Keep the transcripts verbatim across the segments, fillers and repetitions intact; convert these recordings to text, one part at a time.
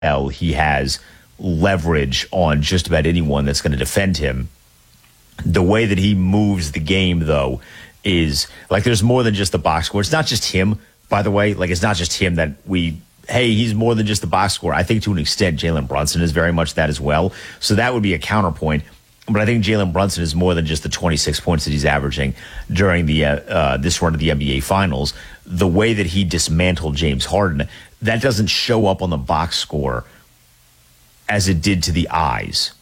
L, he has leverage on just about anyone that's going to defend him. The way that he moves the game, though, is like there's more than just the box score. It's not just him, by the way. Like, it's not just him that we, hey, he's more than just the box score. I think to an extent, Jalen Brunson is very much that as well. So that would be a counterpoint. But I think Jalen Brunson is more than just the twenty-six points that he's averaging during the uh, uh, this run of the N B A Finals. The way that he dismantled James Harden, that doesn't show up on the box score as it did to the eyes,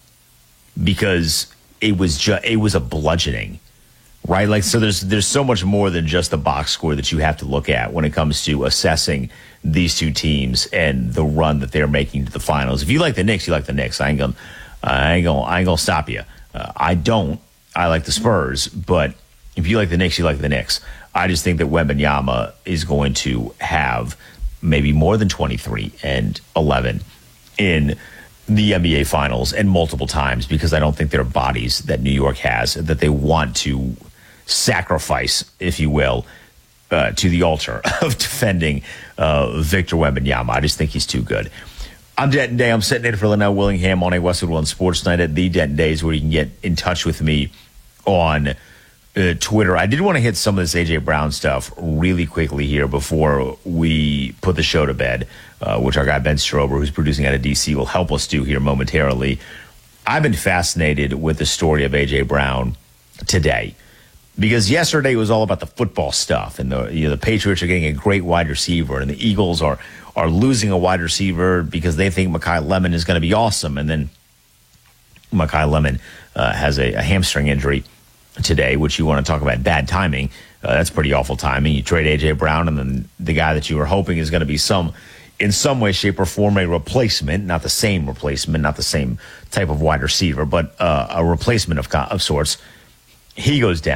because it was just it was a bludgeoning, right? Like, so there's there's so much more than just the box score that you have to look at when it comes to assessing these two teams and the run that they're making to the finals. If you like the Knicks, you like the Knicks. I ain't gonna I ain't gonna I ain't gonna stop you. Uh, I don't. I like the Spurs, but if you like the Knicks, you like the Knicks. I just think that Wembanyama is going to have maybe more than twenty-three and eleven in the N B A Finals, and multiple times, because I don't think there are bodies that New York has that they want to sacrifice, if you will, uh, to the altar of defending uh, Victor Wembanyama. I just think he's too good. I'm Denton Day. I'm sitting in for Linnell Willingham on a Westwood One Sports Night at the Denton Days, where you can get in touch with me on uh, Twitter. I did want to hit some of this A J Brown stuff really quickly here before we put the show to bed, uh, which our guy Ben Strober, who's producing out of D C, will help us do here momentarily. I've been fascinated with the story of A J Brown today, because yesterday was all about the football stuff, and the you know the Patriots are getting a great wide receiver, and the Eagles are are losing a wide receiver because they think Mekhi Lemon is going to be awesome, and then Mekhi Lemon uh, has a, a hamstring injury today, which you want to talk about bad timing. Uh, that's pretty awful timing. You trade A J Brown, and then the guy that you were hoping is going to be some, in some way, shape, or form, a replacement, not the same replacement, not the same type of wide receiver, but uh, a replacement of of sorts. He goes down.